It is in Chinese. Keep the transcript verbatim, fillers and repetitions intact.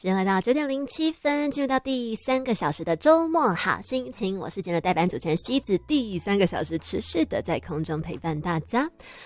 时间来到九点零七分，进入到第三个小时的周末好心情，我是今天的代班主持人西子，第三个小时持续的在空中陪伴大家。